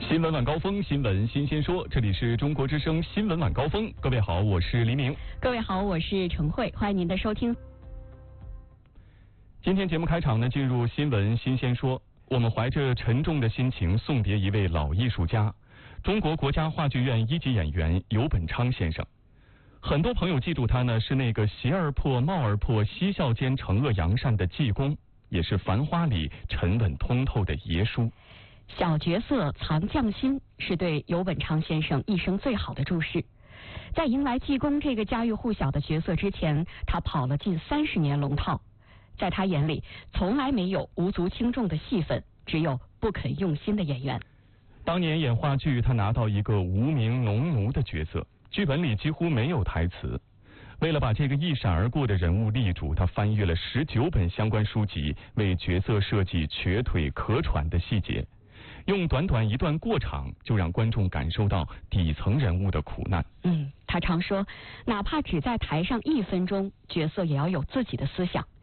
新闻晚高峰，新闻新鲜说，这里是中国之声新闻晚高峰。各位好，我是黎明。 各位好，我是陈慧，欢迎您的收听。 今天节目开场呢，进入新闻新鲜说，我们怀着沉重的心情送别一位老艺术家，中国国家话剧院一级演员游本昌先生。很多朋友记住他呢，是那个邪而破、貌而破、嬉笑间惩恶扬善的济公，也是《繁花》里沉稳通透的爷叔。 小角色藏匠心是对游本昌先生一生最好的注释。在迎来济公这个家喻户晓的角色之前，他跑了近30年龙套。在他眼里，从来没有无足轻重的戏份，只有不肯用心的演员。 当年演话剧，他拿到一个无名农奴的角色，剧本里几乎没有台词。为了把这个一闪而过的人物立住，他翻阅了19本相关书籍，为角色设计瘸腿咳喘的细节。用短短一段过场，就让观众感受到底层人物的苦难。 他常说，哪怕只在台上1分钟，角色也要有自己的思想。